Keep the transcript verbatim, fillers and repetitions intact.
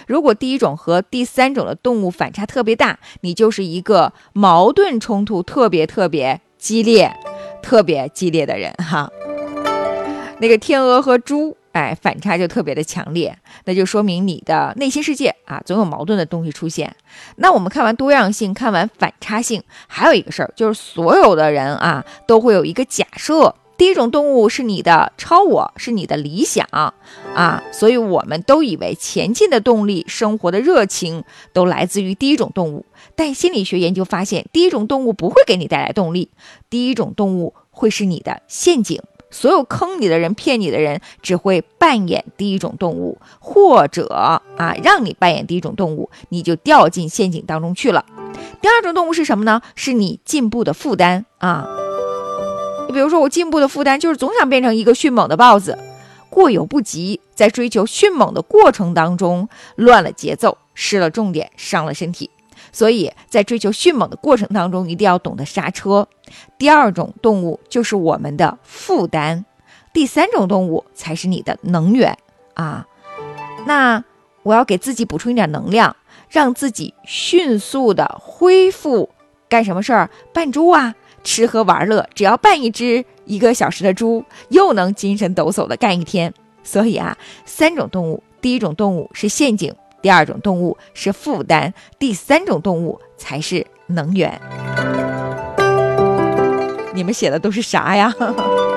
如果第一种和第三种的动物反差特别大，你就是一个矛盾冲突特别特别激烈、特别激烈的人哈。那个天鹅和猪，哎，反差就特别的强烈，那就说明你的内心世界啊，总有矛盾的东西出现。那我们看完多样性，看完反差性，还有一个事儿，就是所有的人啊，都会有一个假设。第一种动物是你的超我，是你的理想啊，所以我们都以为前进的动力、生活的热情都来自于第一种动物。但心理学研究发现，第一种动物不会给你带来动力，第一种动物会是你的陷阱。所有坑你的人、骗你的人，只会扮演第一种动物，或者啊，让你扮演第一种动物，你就掉进陷阱当中去了。第二种动物是什么呢？是你进步的负担啊。你比如说，我进步的负担就是总想变成一个迅猛的豹子，过犹不及，在追求迅猛的过程当中乱了节奏，失了重点，伤了身体。所以在追求迅猛的过程当中，一定要懂得刹车。第二种动物就是我们的负担，第三种动物才是你的能源啊。那我要给自己补充一点能量，让自己迅速的恢复，干什么事儿？扮猪啊，吃喝玩乐，只要扮一只一个小时的猪，又能精神抖擞的干一天。所以啊，三种动物，第一种动物是陷阱，第二种动物是负担，第三种动物才是能源。你们写的都是啥呀？